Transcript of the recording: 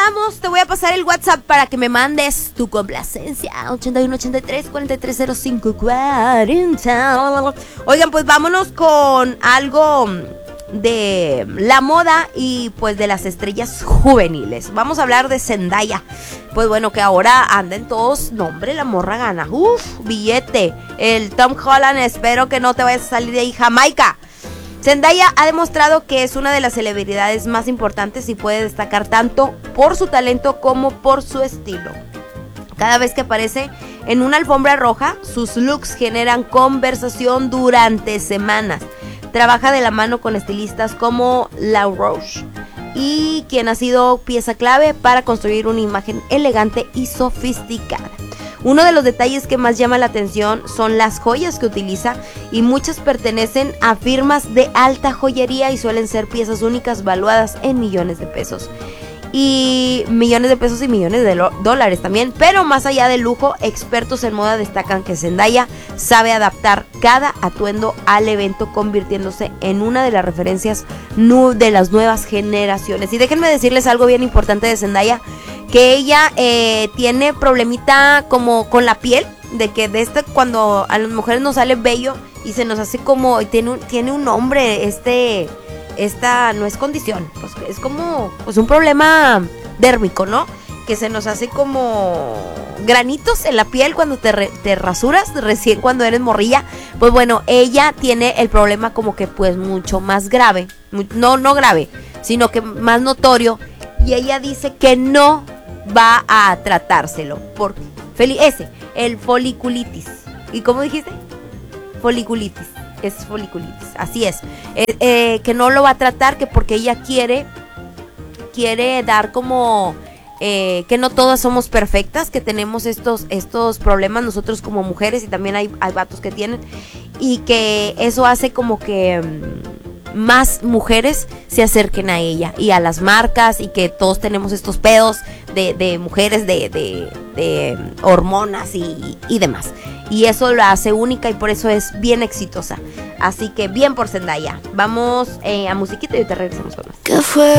regresamos, te voy a pasar el WhatsApp para que me mandes tu complacencia. 8183-430540. Oigan, pues vámonos con algo de la moda y pues de las estrellas juveniles. Vamos a hablar de Zendaya. Pues bueno, que ahora anda en todos. No, hombre, la morra gana. Billete. El Tom Holland, espero que no te vayas a salir de ahí. Jamaica. Zendaya ha demostrado que es una de las celebridades más importantes y puede destacar tanto por su talento como por su estilo. Cada vez que aparece en una alfombra roja, sus looks generan conversación durante semanas. Trabaja de la mano con estilistas como La Roche, y quien ha sido pieza clave para construir una imagen elegante y sofisticada. Uno de los detalles que más llama la atención son las joyas que utiliza, y muchas pertenecen a firmas de alta joyería y suelen ser piezas únicas valuadas en millones de pesos. Y millones de pesos y millones de dólares también. Pero más allá del lujo, expertos en moda destacan que Zendaya sabe adaptar cada atuendo al evento, convirtiéndose en una de las referencias de las nuevas generaciones. Y déjenme decirles algo bien importante de Zendaya, que ella tiene problemita como con la piel, de que cuando a las mujeres nos sale vello y se nos hace como, tiene un nombre, esta no es condición, pues es como pues un problema dérmico, ¿no? Que se nos hace como granitos en la piel cuando te rasuras, recién cuando eres morrilla. Pues bueno, ella tiene el problema como que pues mucho más grave, no grave, sino que más notorio, y ella dice que no va a tratárselo por el foliculitis. ¿Y cómo dijiste? Foliculitis. Es foliculitis, así es. Que no lo va a tratar, que porque ella quiere dar como que no todas somos perfectas, que tenemos estos problemas nosotros como mujeres, y también hay vatos que tienen, y que eso hace como que más mujeres se acerquen a ella y a las marcas, y que todos tenemos estos pedos de mujeres, de hormonas y demás. Y eso la hace única, y por eso es bien exitosa. Así que bien por Zendaya. Vamos a musiquita y te regresamos con más. ¿Qué fue?